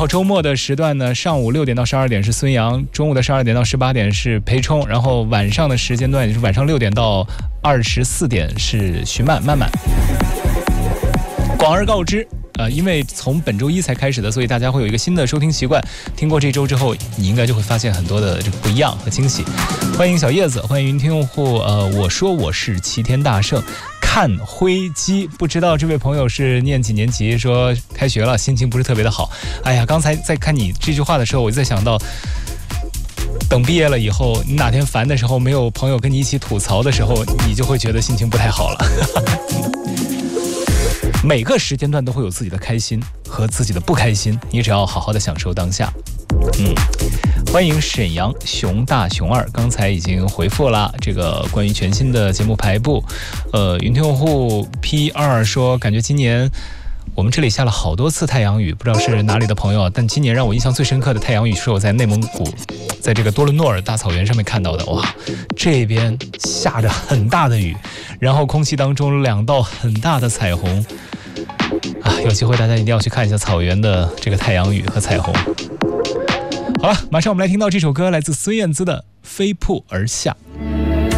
后周末的时段呢，上午6点到12点是孙杨，中午的12点到18点是裴冲，然后晚上的时间段也就是晚上6点到24点是徐曼曼。广而告之。因为从本周一才开始的，所以大家会有一个新的收听习惯。听过这周之后，你应该就会发现很多的这个不一样和惊喜。欢迎小叶子，欢迎云听用户。我说我是齐天大圣，看灰机。不知道这位朋友是念几年级？说开学了，心情不是特别的好。哎呀，刚才在看你这句话的时候，我就在想到，等毕业了以后，你哪天烦的时候，没有朋友跟你一起吐槽的时候，你就会觉得心情不太好了。每个时间段都会有自己的开心和自己的不开心，你只要好好的享受当下。欢迎沈阳熊大熊二，刚才已经回复了这个关于全新的节目排布。云听用户 P2 说，感觉今年我们这里下了好多次太阳雨，不知道是哪里的朋友，但今年让我印象最深刻的太阳雨是我在内蒙古，在这个多伦诺尔大草原上面看到的。哇，这边下着很大的雨，然后空气当中2道很大的彩虹。有机会大家一定要去看一下草原的这个太阳雨和彩虹。好了，马上我们来听到这首歌，来自孙燕姿的《飞瀑而下》。